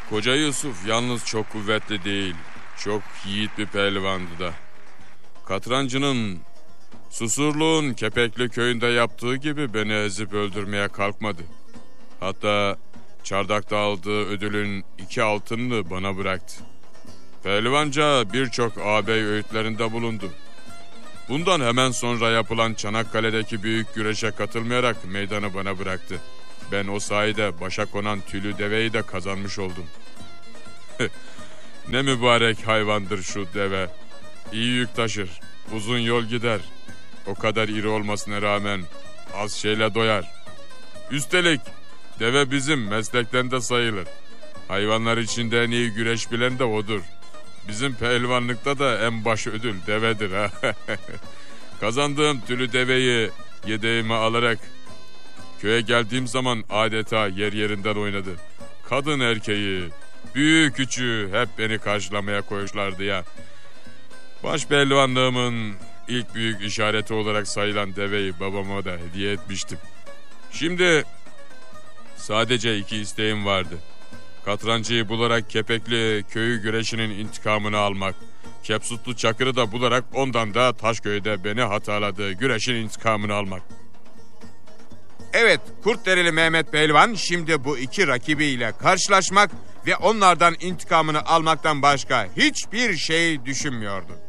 Koca Yusuf yalnız çok kuvvetli değil, çok yiğit bir pehlivandı da. Katrancının, Susurluğun Kepekli köyünde yaptığı gibi beni ezip öldürmeye kalkmadı. Hatta çardakta aldığı ödülün 2 altınını bana bıraktı. Pehlivanca birçok ağabey öğütlerinde bulundu. Bundan hemen sonra yapılan Çanakkale'deki büyük güreşe katılmayarak meydanı bana bıraktı. Ben o sayede başa konan tülü deveyi de kazanmış oldum. Ne mübarek hayvandır şu deve. İyi yük taşır, uzun yol gider. O kadar iri olmasına rağmen az şeyle doyar. Üstelik deve bizim meslekten de sayılır. Hayvanlar içinde en iyi güreş bilen de odur. Bizim pehlivanlıkta da en baş ödül devedir ha. Kazandığım tülü deveyi yedeğime alarak köye geldiğim zaman adeta yer yerinden oynadı. Kadın erkeği, büyük küçüğü hep beni karşılamaya koyuşlardı ya. Baş pehlivanlığımın ilk büyük işareti olarak sayılan deveyi babama da hediye etmiştim. Şimdi sadece 2 isteğim vardı. Katrancıyı bularak Kepekli köyü güreşinin intikamını almak. Kepsutlu Çakır'ı da bularak ondan da Taşköy'de beni hatırladığı güreşin intikamını almak. Evet, Kurtdereli Mehmet Pehlivan şimdi bu 2 rakibiyle karşılaşmak ve onlardan intikamını almaktan başka hiçbir şey düşünmüyordu.